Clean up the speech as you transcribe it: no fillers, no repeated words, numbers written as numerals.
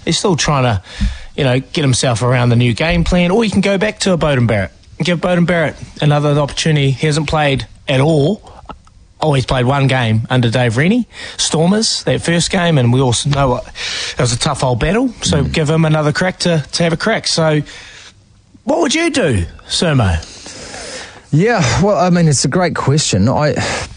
He's still trying to, get himself around the new game plan, or he can go back to a Beauden Barrett. Give Beauden Barrett another opportunity. He hasn't played at all. He's played one game under Dave Rennie, Stormers, that first game, and we also know it was a tough old battle, so give him another crack to have a crack. So what would you do, Surmo? Yeah, well, I mean, it's a great question.